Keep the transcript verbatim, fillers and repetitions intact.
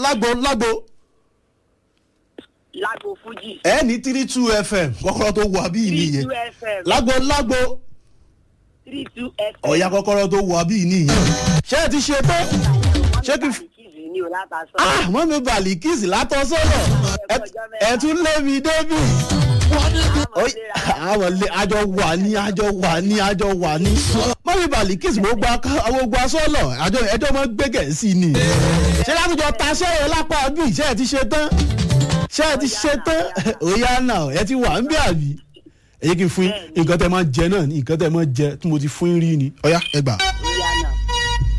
lágbo lágbo. lágbo fújì. ẹ ní three two fm kọ́kọ́rọ́ tó wà bí three nìyẹn. two fm. lágbo lágbo. three two fm. ọ̀ya kọ́kọ́rọ́ tó wà bí nìyẹn. ṣé ẹ ti ṣe tán? ṣé kí n. ní o látàsọ. ah mọ́mi Balikisi látọ̀ sọ́nà ẹ tún lé mi débì. àwọn ilé àjọ wà ní àjọ wà ní àjọ wà ní. mọ́mi Balikisi mo gba àwọn gba sọ́nà àjọ ẹjọ́ mọ́ gbẹ́gẹ̀ sí ni. ṣé látijọ́ ta sẹ́yìn lápá bí ṣé ẹ ti ṣe tán? ṣé ẹ ti ṣe tán? òyà náà ẹ ti wà ń bí àbí. èyí kì í fún yín nǹkan tẹ́ máa jẹ náà ní nǹkan tẹ́ máa jẹ tí mo ti fún yín rí ni. ọ̀ya ẹ gbà.